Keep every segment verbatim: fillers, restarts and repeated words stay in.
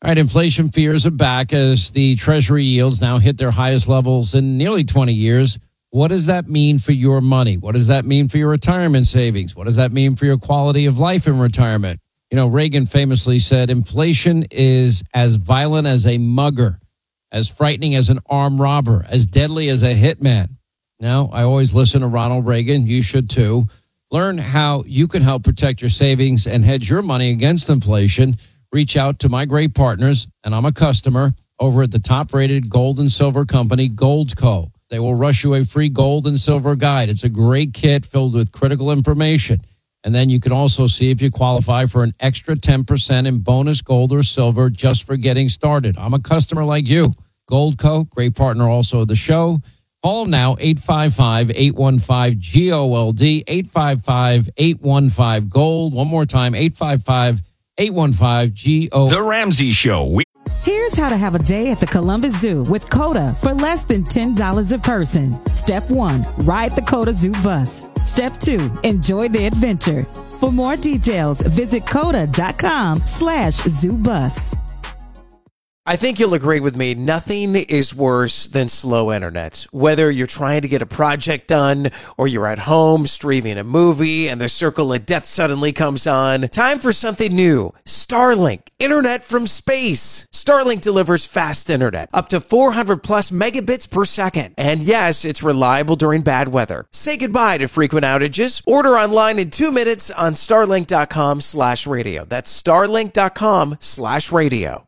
All right, inflation fears are back as the Treasury yields now hit their highest levels in nearly twenty years. What does that mean for your money? What does that mean for your retirement savings? What does that mean for your quality of life in retirement? You know, Reagan famously said, inflation is as violent as a mugger, as frightening as an armed robber, as deadly as a hitman. Now, I always listen to Ronald Reagan. You should too. Learn how you can help protect your savings and hedge your money against inflation. Reach out to my great partners, and I'm a customer, over at the top-rated gold and silver company, Goldco. They will rush you a free gold and silver guide. It's a great kit filled with critical information. And then you can also see if you qualify for an extra ten percent in bonus gold or silver just for getting started. I'm a customer like you. Goldco, great partner also of the show. Call them now, eight five five, eight one five, G O L D, eight five five, eight one five, GOLD. One more time, eight five five, eight one five, G O L D. The Ramsey Show. We- Here's how to have a day at the Columbus Zoo with COTA for less than ten dollars a person. Step one, ride the COTA Zoo bus. Step two, enjoy the adventure. For more details, visit COTA.com slash zoo bus. I think you'll agree with me, nothing is worse than slow internet. Whether you're trying to get a project done or you're at home streaming a movie and the circle of death suddenly comes on, time for something new. Starlink, internet from space. Starlink delivers fast internet, up to four hundred plus megabits per second. And yes, it's reliable during bad weather. Say goodbye to frequent outages. Order online in two minutes on starlink.com slash radio. That's starlink.com slash radio.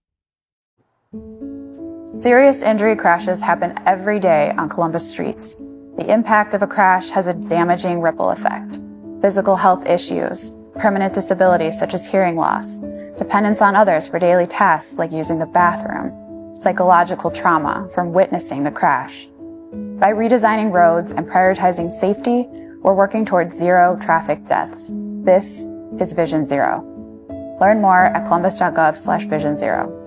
Serious injury crashes happen every day on Columbus streets. The impact of a crash has a damaging ripple effect. Physical health issues, permanent disabilities such as hearing loss, dependence on others for daily tasks like using the bathroom, psychological trauma from witnessing the crash. By redesigning roads and prioritizing safety, we're working towards zero traffic deaths. This is Vision Zero. Learn more at columbus.gov slash vision zero.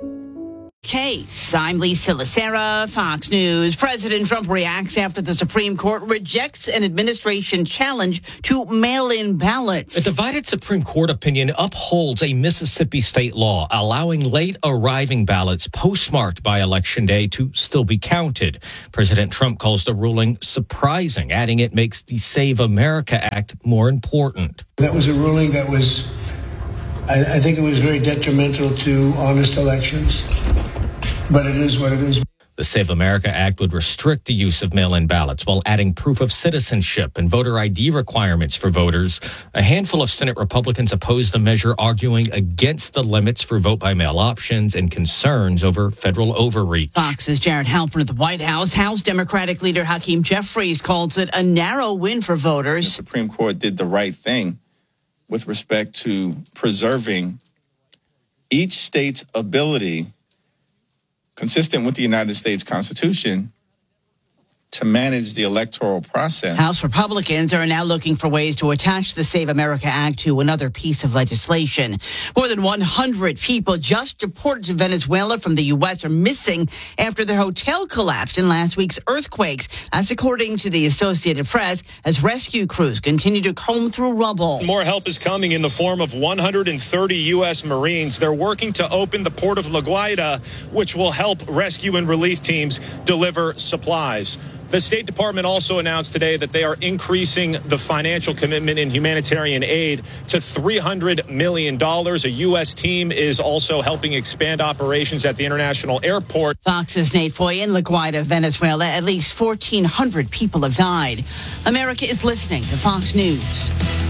Case. I'm Lisa Lacera, Fox News. President Trump reacts after the Supreme Court rejects an administration challenge to mail-in ballots. A divided Supreme Court opinion upholds a Mississippi state law allowing late arriving ballots postmarked by Election Day to still be counted. President Trump calls the ruling surprising, adding it makes the Save America Act more important. That was a ruling that was, I, I think it was very detrimental to honest elections. But it is what it is. The Save America Act would restrict the use of mail-in ballots while adding proof of citizenship and voter I D requirements for voters. A handful of Senate Republicans opposed the measure, arguing against the limits for vote-by-mail options and concerns over federal overreach. Fox's Jared Halpern at the White House. House Democratic leader Hakeem Jeffries calls it a narrow win for voters. The Supreme Court did the right thing with respect to preserving each state's ability, consistent with the United States Constitution, to manage the electoral process. House Republicans are now looking for ways to attach the Save America Act to another piece of legislation. More than one hundred people just deported to Venezuela from the U S are missing after their hotel collapsed in last week's earthquakes. That's according to the Associated Press, as rescue crews continue to comb through rubble. More help is coming in the form of one hundred thirty U S Marines. They're working to open the port of La Guaira, which will help rescue and relief teams deliver supplies. The State Department also announced today that they are increasing the financial commitment in humanitarian aid to three hundred million dollars. A U S team is also helping expand operations at the international airport. Fox's Nate Foy in La Guaira, Venezuela. At least fourteen hundred people have died. America is listening to Fox News.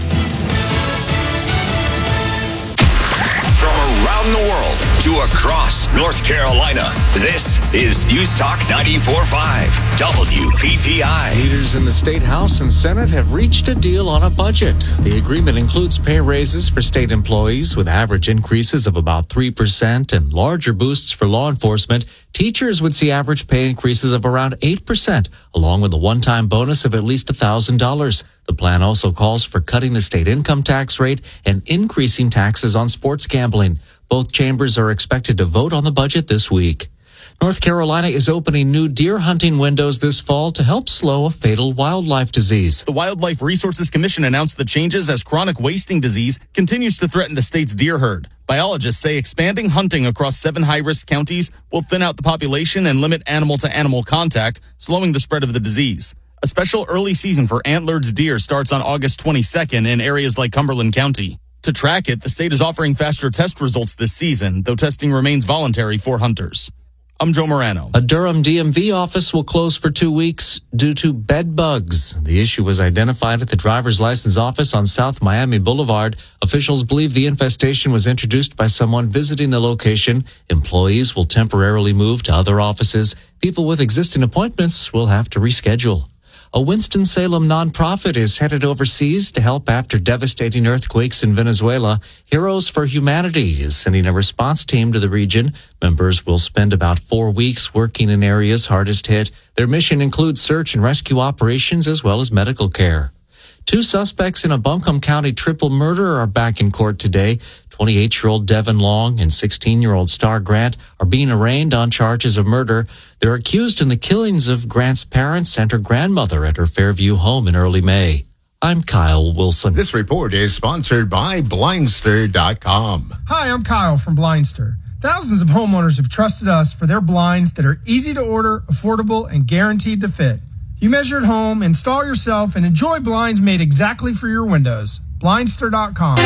From around the world to across North Carolina, this is News Talk ninety-four point five W P T I. Leaders in the State House and Senate have reached a deal on a budget. The agreement includes pay raises for state employees with average increases of about three percent and larger boosts for law enforcement. Teachers would see average pay increases of around eight percent, along with a one-time bonus of at least one thousand dollars. The plan also calls for cutting the state income tax rate and increasing taxes on sports gambling. Both chambers are expected to vote on the budget this week. North Carolina is opening new deer hunting windows this fall to help slow a fatal wildlife disease. The Wildlife Resources Commission announced the changes as chronic wasting disease continues to threaten the state's deer herd. Biologists say expanding hunting across seven high-risk counties will thin out the population and limit animal-to-animal contact, slowing the spread of the disease. A special early season for antlered deer starts on August twenty-second in areas like Cumberland County. To track it, the state is offering faster test results this season, though testing remains voluntary for hunters. I'm Joe Morano. A Durham D M V office will close for two weeks due to bed bugs. The issue was identified at the driver's license office on South Miami Boulevard. Officials believe the infestation was introduced by someone visiting the location. Employees will temporarily move to other offices. People with existing appointments will have to reschedule. A Winston-Salem nonprofit is headed overseas to help after devastating earthquakes in Venezuela. Heroes for Humanity is sending a response team to the region. Members will spend about four weeks working in areas hardest hit. Their mission includes search and rescue operations as well as medical care. Two suspects in a Buncombe County triple murder are back in court today. twenty-eight-year-old Devin Long and sixteen-year-old Star Grant are being arraigned on charges of murder. They're accused in the killings of Grant's parents and her grandmother at her Fairview home in early May. I'm Kyle Wilson. This report is sponsored by Blindster dot com. Hi, I'm Kyle from Blindster. Thousands of homeowners have trusted us for their blinds that are easy to order, affordable, and guaranteed to fit. You measure at home, install yourself, and enjoy blinds made exactly for your windows. Blindster dot com.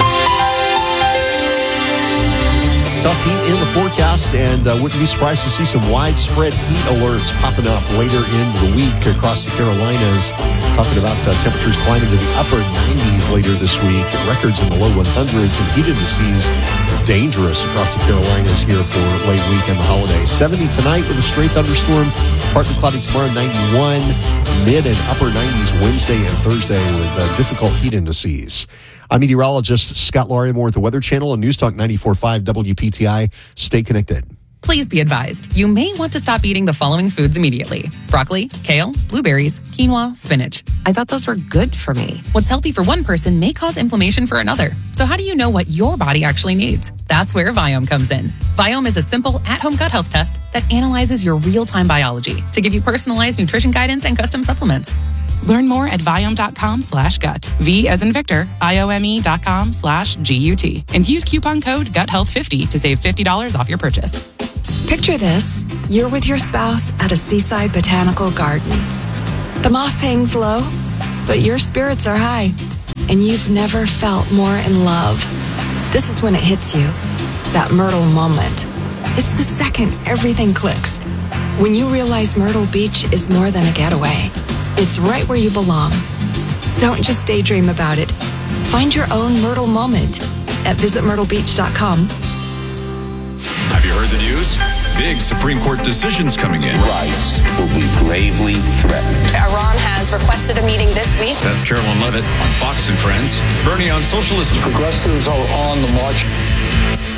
Tough heat in the forecast, and uh, wouldn't be surprised to see some widespread heat alerts popping up later in the week across the Carolinas. Talking about uh, temperatures climbing to the upper nineties later this week. Records in the low hundreds, and heat indices dangerous across the Carolinas here for late week and the holidays. seventy tonight with a stray thunderstorm. Partly cloudy tomorrow, ninety-one. Mid and upper nineties Wednesday and Thursday with uh, difficult heat indices. I'm meteorologist Scott Larimore at the Weather Channel and News Talk ninety-four point five W P T I. Stay connected. Please be advised, you may want to stop eating the following foods immediately. Broccoli, kale, blueberries, quinoa, spinach. I thought those were good for me. What's healthy for one person may cause inflammation for another. So how do you know what your body actually needs? That's where Viome comes in. Viome is a simple at-home gut health test that analyzes your real-time biology to give you personalized nutrition guidance and custom supplements. Learn more at Viome.com slash gut. V as in Victor, I-O-M-E dot com slash G-U-T. And use coupon code gut health fifty to save fifty dollars off your purchase. Picture this. You're with your spouse at a seaside botanical garden. The moss hangs low, but your spirits are high, and you've never felt more in love. This is when it hits you, that Myrtle moment. It's the second everything clicks. When you realize Myrtle Beach is more than a getaway. It's right where you belong. Don't just daydream about it. Find your own Myrtle moment at visit myrtle beach dot com. Have you heard the news? Big Supreme Court decisions coming in. Rights will be gravely threatened. Iran has requested a meeting this week. That's Carolyn Levitt on Fox and Friends. Bernie on socialism. Progressives are on the march.